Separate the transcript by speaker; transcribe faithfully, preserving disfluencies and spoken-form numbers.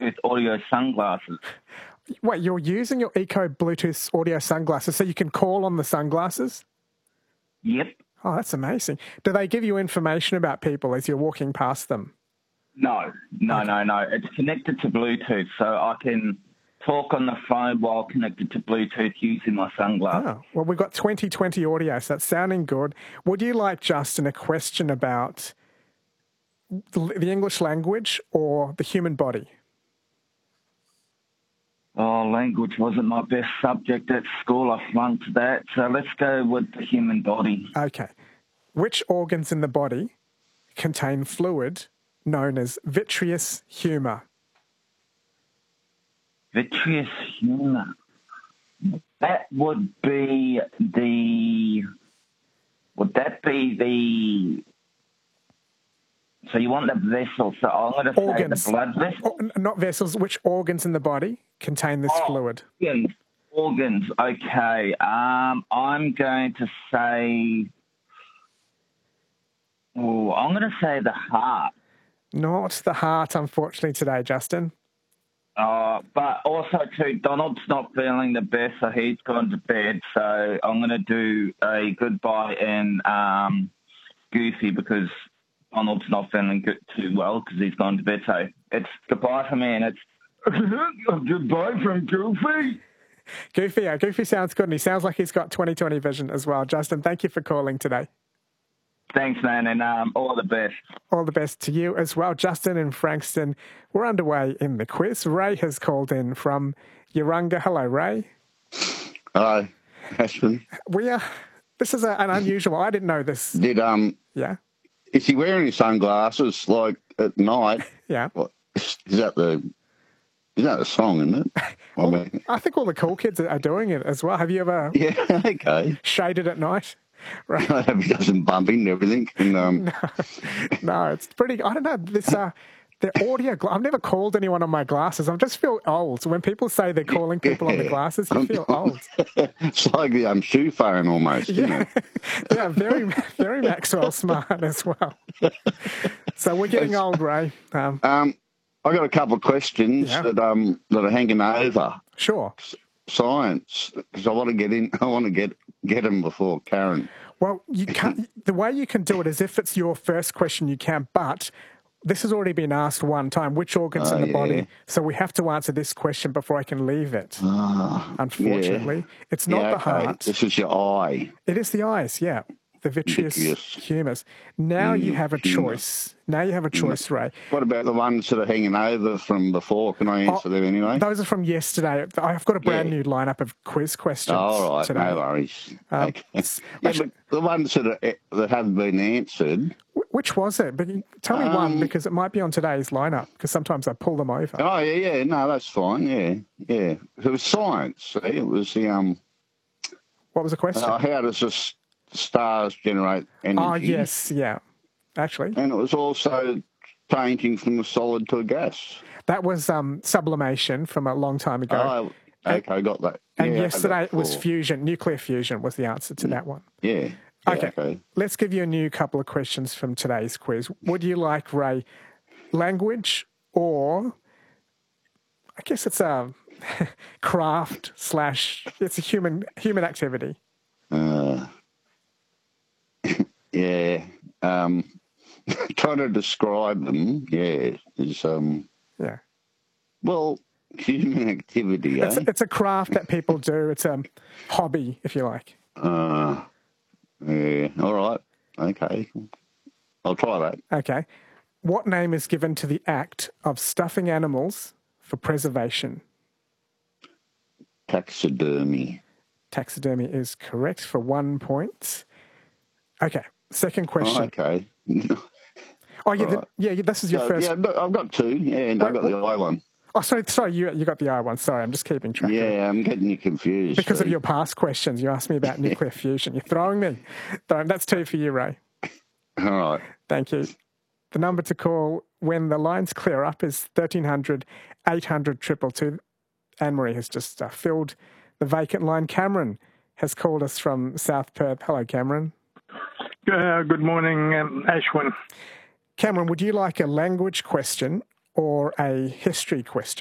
Speaker 1: Bluetooth audio sunglasses.
Speaker 2: Wait, you're using your Eco Bluetooth audio sunglasses so you can call on the sunglasses?
Speaker 1: Yep.
Speaker 2: Oh, that's amazing. Do they give you information about people as you're walking past them?
Speaker 1: No, no,
Speaker 2: Okay.
Speaker 1: no, no. It's connected to Bluetooth, so I can talk on the phone while connected to Bluetooth using my sunglasses.
Speaker 2: Oh, well, we've got twenty twenty audio, so that's sounding good. Would you like, Justin, a question about the, the English language or the human body?
Speaker 1: Oh, language wasn't my best subject at school. I flunked that. So let's go with the human body.
Speaker 2: Okay. Which organs in the body contain fluid known as vitreous humour?
Speaker 1: Vitreous humour. That would be the... Would that be the... So you want the vessel. So I'm going to say
Speaker 2: Organs.
Speaker 1: the blood vessel.
Speaker 2: Or, not vessels. Which organs in the body contain this
Speaker 1: Oh,
Speaker 2: fluid?
Speaker 1: Organs. Organs. Okay. Um, I'm going to say... Oh, I'm going to say the heart.
Speaker 2: Not the heart, unfortunately, today, Justin.
Speaker 1: Uh, but also, too, Donald's not feeling the best, so he's gone to bed. So I'm going to do a goodbye and um, Goofy because Donald's not feeling good too well because he's gone to bed. So it's goodbye from me, and it's goodbye from Goofy.
Speaker 2: Goofy, yeah, Goofy sounds good, and he sounds like he's got twenty twenty vision as well. Justin, thank you for calling today.
Speaker 1: Thanks, man, and um, all the best.
Speaker 2: All the best to you as well. Justin in Frankston, we're underway in the quiz. Ray has called in from Urunga. Hello, Ray.
Speaker 3: Hello, Ashton.
Speaker 2: We are, this is a, an unusual, I didn't know this.
Speaker 3: Did, um,
Speaker 2: Yeah,
Speaker 3: is he wearing his sunglasses, like, at night?
Speaker 2: yeah.
Speaker 3: What, is that the, is that the song, isn't it? I mean,
Speaker 2: I think all the cool kids are doing it as well. Have you ever
Speaker 3: yeah, okay.
Speaker 2: shaded at night? Right.
Speaker 3: I hope he doesn't bump into everything. And, um,
Speaker 2: No, no, it's pretty, I don't know, this, uh, the audio, gla- I've never called anyone on my glasses. I just feel old. When people say they're calling people on the glasses, you feel old.
Speaker 3: It's like the um, shoe phone almost, isn't
Speaker 2: Yeah,
Speaker 3: it?
Speaker 2: yeah, very, very Maxwell smart as well. So we're getting old, Ray. Um,
Speaker 3: Um, I got a couple of questions
Speaker 2: Yeah.
Speaker 3: that um that are hanging over
Speaker 2: sure.
Speaker 3: science because I want to get in. I want to get get them before Karen.
Speaker 2: Well, you can't, the way you can do it is if it's your first question, you can, but this has already been asked one time, which organ's
Speaker 3: Oh,
Speaker 2: in the
Speaker 3: yeah.
Speaker 2: body? So we have to answer this question before I can leave it.
Speaker 3: Ah,
Speaker 2: Unfortunately, it's not
Speaker 3: yeah,
Speaker 2: the
Speaker 3: okay.
Speaker 2: heart.
Speaker 3: This is your eye.
Speaker 2: It is the eyes, yeah. The vitreous,
Speaker 3: Vitreous.
Speaker 2: humours. Now you have a
Speaker 3: humour.
Speaker 2: choice. Now you have a choice, Ray.
Speaker 3: What about the ones that are hanging over from before? Can I answer
Speaker 2: Oh,
Speaker 3: them anyway?
Speaker 2: Those are from yesterday. I've got a brand
Speaker 3: Yeah.
Speaker 2: new lineup of quiz questions
Speaker 3: Oh, all right,
Speaker 2: today.
Speaker 3: no worries.
Speaker 2: Um,
Speaker 3: okay.
Speaker 2: s-
Speaker 3: Yeah,
Speaker 2: actually-
Speaker 3: but the ones that are, that haven't been answered.
Speaker 2: Wh- Which was it? But you- tell me one
Speaker 3: Um,
Speaker 2: because it might be on today's lineup because sometimes I pull them over.
Speaker 3: Oh yeah, yeah, no, that's fine. Yeah, yeah. It was science. See? It was the um.
Speaker 2: What was the question?
Speaker 3: Uh, how does the s- stars generate energy?
Speaker 2: Oh, yes, yeah. Actually,
Speaker 3: And it was also changing from a solid to a gas.
Speaker 2: that was um, sublimation from a long time ago.
Speaker 3: Oh, okay, got that.
Speaker 2: and
Speaker 3: Yeah, I had
Speaker 2: yesterday
Speaker 3: that
Speaker 2: it was
Speaker 3: before.
Speaker 2: fusion, nuclear fusion was the answer to that one.
Speaker 3: Yeah. yeah,
Speaker 2: Okay.
Speaker 3: okay.
Speaker 2: Let's give you a new couple of questions from today's quiz. Would you like, Ray, language or I guess it's a craft slash it's a human human activity?
Speaker 3: Uh, yeah. Um, trying to describe them, yeah, is um.
Speaker 2: Yeah.
Speaker 3: Well, human activity,
Speaker 2: It's,
Speaker 3: eh?
Speaker 2: it's a craft that people do. It's a hobby, if you like.
Speaker 3: Uh, yeah. All right. Okay. I'll try that.
Speaker 2: Okay. What name is given to the act of stuffing animals for preservation?
Speaker 3: Taxidermy.
Speaker 2: Taxidermy is correct for one point. Okay. Second
Speaker 3: Oh,
Speaker 2: question.
Speaker 3: okay.
Speaker 2: Oh, yeah, the,
Speaker 3: Alright.
Speaker 2: yeah, yeah, this is your
Speaker 3: So,
Speaker 2: first.
Speaker 3: yeah, I've got- I've got two. Yeah, and I've got the eye one.
Speaker 2: Oh, sorry, sorry, you you got the I one. Sorry, I'm just keeping track. of it.
Speaker 3: Yeah, I'm getting you confused.
Speaker 2: Because of
Speaker 3: see.
Speaker 2: your past questions, you asked me about nuclear fusion. You're throwing me. So that's two for you, Ray.
Speaker 3: All right.
Speaker 2: Thank you. The number to call when the lines clear up is thirteen hundred, eight hundred, two two two. Anne-Marie has just uh, filled the vacant line. Cameron has called us from South Perth. Hello, Cameron.
Speaker 4: Uh, good morning, um, Ashwin.
Speaker 2: Cameron, would you like a language question or a history question?